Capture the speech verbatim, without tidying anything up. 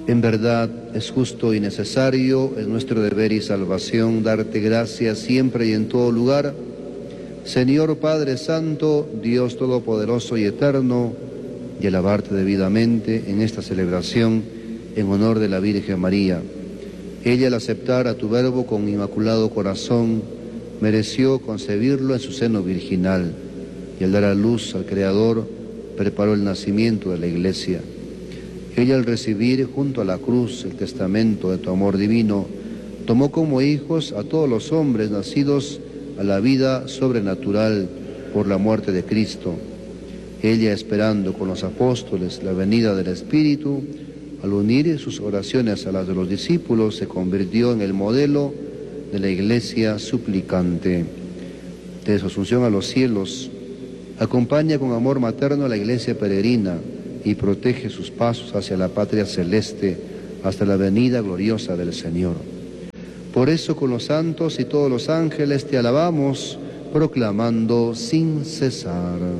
En verdad es justo y necesario, es nuestro deber y salvación darte gracias siempre y en todo lugar, Señor Padre Santo, Dios Todopoderoso y Eterno, y alabarte debidamente en esta celebración en honor de la Virgen María. Ella, al aceptar a tu Verbo con inmaculado corazón, mereció concebirlo en su seno virginal, y al dar a luz al Creador, preparó el nacimiento de la Iglesia. Ella, al recibir junto a la cruz el testamento de tu amor divino, tomó como hijos a todos los hombres nacidos a la vida sobrenatural por la muerte de Cristo. Ella, esperando con los apóstoles la venida del Espíritu, al unir sus oraciones a las de los discípulos, se convirtió en el modelo de la Iglesia suplicante. De su asunción a los cielos, acompaña con amor materno a la Iglesia peregrina y protege sus pasos hacia la patria celeste hasta la venida gloriosa del Señor. Por eso con los santos y todos los ángeles te alabamos, proclamando sin cesar.